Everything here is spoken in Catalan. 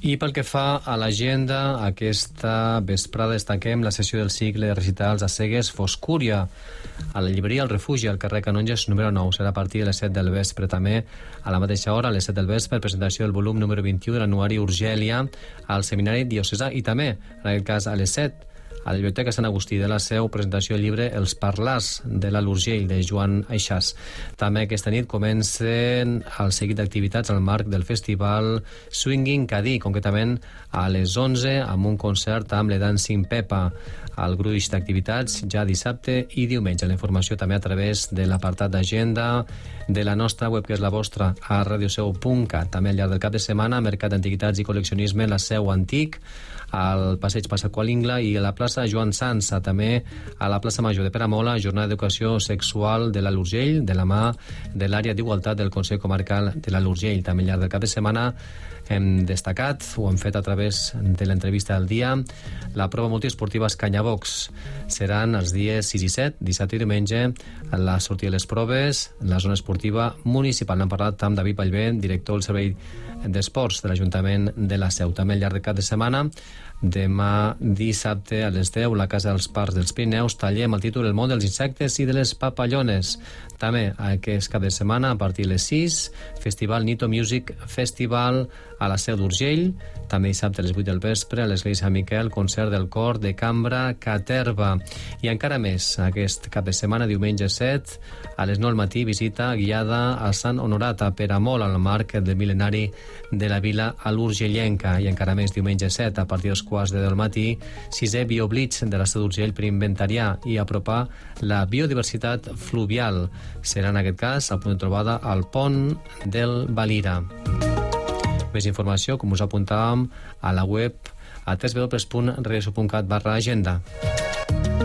I pel que fa a l'agenda, aquesta vesprada destaquem la sessió del cicle de recitals a cegues Foscúria, a la llibreria El Refugi, al carrer Canonges número 9. Serà a partir de les 7 del vespre. També a la mateixa hora, a les 7 del vespre, presentació del volum número 21 de l'anuari Urgèlia al Seminari Diocesà. I també, en aquest cas, a les 7, a la Biblioteca Sant Agustí de la Seu, presentació del llibre Els Parlars de la l'Urgell, de Joan Aixàs. També aquesta nit comencen el seguit d'activitats al marc del festival Swinging Cadí, concretament a les 11, amb un concert amb le Dancing Pepa. El gruix d'activitats ja dissabte i diumenge. La informació també a través de l'apartat d'agenda de la nostra web, que és la vostra, a radioseu.cat. També al llarg del cap de setmana, Mercat d'Antiguitats i Col·leccionisme, la Seu Antic, al passeig Pasqual Ingla i a la plaça Joan Sansa, també a la plaça Major de Peramola, jornada d'educació sexual de l'Alt Urgell, de la mà de l'àrea d'igualtat del Consell Comarcal de l'Alt Urgell. També al llarg del cap de setmana hem destacat, ho hem fet a través de l'entrevista del dia, la prova multiesportiva Escanyabox. Seran els dies 6 i 7, dissabte i diumenge, la sortida de les proves, la zona esportiva municipal. N'hem parlat amb David Vallvé, director del Servei d'Esports de l'Ajuntament de la Seu. També al llarg del cap de setmana, demà dissabte a les 10, la Casa dels Parcs dels Pirineus, taller amb el títol El món dels insectes i de les papallones. També aquest cap de setmana, a partir de les 6, Festival Nito Music Festival a la Seu d'Urgell. També dissabte a les 8 del vespre, a l'Església Sant Miquel, concert del cor de cambra Caterva. I encara més, aquest cap de setmana, diumenge 7, a les 9 del matí, visita guiada a Sant Honorat, a Peramola, al marc del mil·lenari de la vila a l'Urgellenca. I encara més, diumenge 7, a partir dels quarts de 10 del matí, 6è Bioblitz de l'Estat d'Urgell per inventariar i apropar la biodiversitat fluvial. Serà en aquest cas a punt de trobada al pont del Valira. Més informació, com us apuntàvem, a la web a www.reso.cat/agenda.